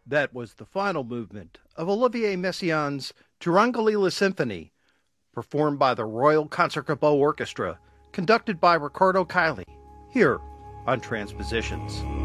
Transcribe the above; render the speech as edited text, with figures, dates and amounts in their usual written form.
That was the final movement of Olivier Messiaen's Turangalila Symphony, performed by the Royal Concertgebouw Orchestra, conducted by Ricardo Kiley, here on Transpositions.